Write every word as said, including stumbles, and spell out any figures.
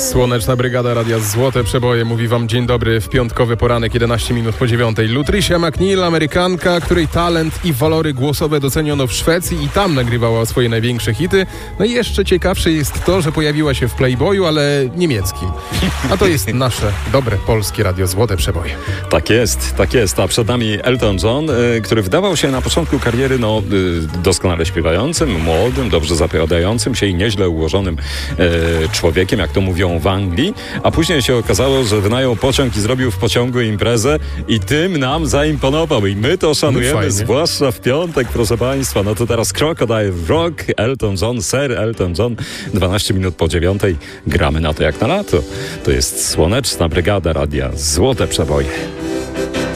Słoneczna Brygada Radia Złote Przeboje mówi wam dzień dobry w piątkowy poranek, jedenaście minut po dziewiątej. Lutricia McNeil, Amerykanka, której talent i walory głosowe doceniono w Szwecji i tam nagrywała swoje największe hity. No i jeszcze ciekawsze jest to, że pojawiła się w Playboyu, ale niemieckim. A to jest nasze dobre polskie Radio Złote Przeboje. Tak jest, tak jest. A przed nami Elton John, y, który wdawał się na początku kariery no, y, doskonale śpiewającym, młodym, dobrze zapowiadającym się i nieźle ułożonym y, człowiekiem, jak to mówią w Anglii, a później się okazało, że wynajął pociąg i zrobił w pociągu imprezę i tym nam zaimponował i my to szanujemy, no zwłaszcza w piątek, proszę Państwa. No to teraz Crocodile Rock, Elton John, Sir Elton John, dwanaście minut po dziewiątej. Gramy na to jak na lato. To jest Słoneczna Brygada Radia Złote Przeboje.